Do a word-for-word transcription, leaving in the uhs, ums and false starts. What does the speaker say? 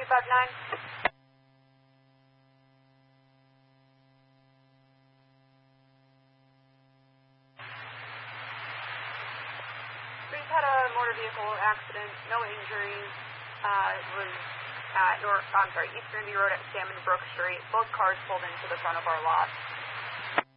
two five nine. We just had a motor vehicle accident, no injuries. Uh, it was at North, I'm sorry, East Granby Road at Salmon Brook Street. Both cars pulled into the front of our lot.